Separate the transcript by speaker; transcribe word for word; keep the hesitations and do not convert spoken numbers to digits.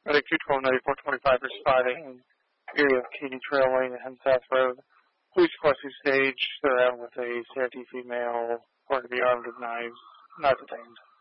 Speaker 1: Medic two twelve ninety-four twenty-five responding area of Katy Trail Lane and Henseth Road. Police requesting stage. They're out with a C I T female, reported to be armed with knives, not detained.